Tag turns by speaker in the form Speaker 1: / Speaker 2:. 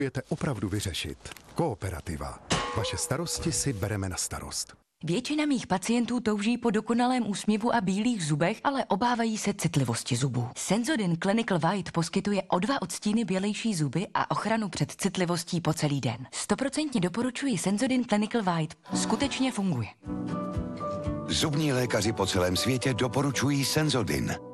Speaker 1: Můžete opravdu vyřešit. Kooperativa. Vaše starosti si bereme na starost.
Speaker 2: Většina mých pacientů touží po dokonalém úsměvu a bílých zubech, ale obávají se citlivosti zubů. Sensodyne Clinical White poskytuje o 2 odstíny bělejší zuby a ochranu před citlivostí po celý den. 100% doporučuji Sensodyne Clinical White. Skutečně funguje.
Speaker 3: Zubní lékaři po celém světě doporučují Sensodyne.